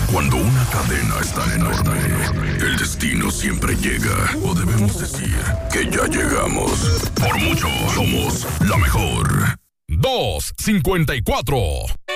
Cuando una cadena es tan enorme, el destino siempre llega. O debemos decir que ya llegamos. Por mucho, somos la mejor. 254